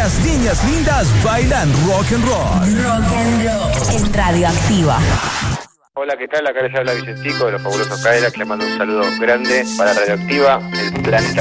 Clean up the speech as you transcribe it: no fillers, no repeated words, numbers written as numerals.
las niñas lindas bailan rock and roll. Rock and roll en Radioactiva. Hola, ¿qué tal? Acá les habla Vicentico de los Fabulosos Cadillacs. Le mando un saludo grande para Radioactiva, el planeta